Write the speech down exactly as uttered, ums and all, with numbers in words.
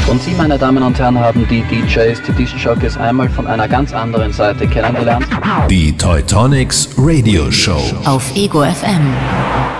Und Sie, meine Damen und Herren, haben die D Js, die Disc Jockeys einmal von einer ganz anderen Seite kennengelernt. Die Teutonics Radio Show auf Ego F M.